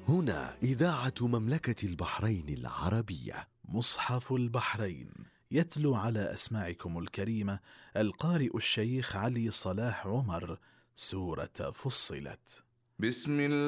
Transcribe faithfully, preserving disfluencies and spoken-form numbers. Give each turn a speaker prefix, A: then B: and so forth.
A: هنا إذاعة مملكة البحرين العربية.
B: مصحف البحرين يتلو على أسماعكم الكريمة القارئ الشيخ علي صلاح عمر سورة فصلت.
C: بسم الله